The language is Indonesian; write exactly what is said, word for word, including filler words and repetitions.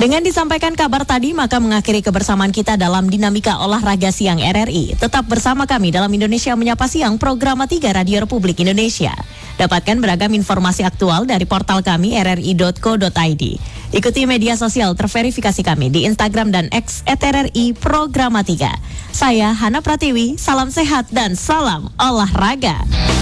Dengan disampaikan kabar tadi, maka mengakhiri kebersamaan kita dalam Dinamika Olahraga Siang R R I. Tetap bersama kami dalam Indonesia Menyapa Siang, program tiga Radio Republik Indonesia. Dapatkan beragam informasi aktual dari portal kami r r i dot co dot i d. Ikuti media sosial terverifikasi kami di Instagram dan X et R R I Programa tiga. Saya Hana Pratiwi, salam sehat dan salam olahraga.